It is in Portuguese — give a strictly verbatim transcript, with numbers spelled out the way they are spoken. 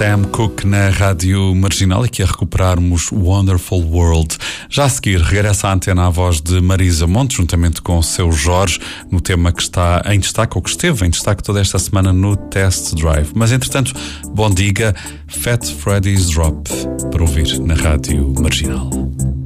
Sam Cooke na Rádio Marginal, aqui a recuperarmos Wonderful World. Já a seguir, regressa à antena a voz de Marisa Monte, juntamente com o seu Jorge, no tema que está em destaque, ou que esteve em destaque toda esta semana no Test Drive. Mas, entretanto, bom diga, Fat Freddy's Drop, para ouvir na Rádio Marginal.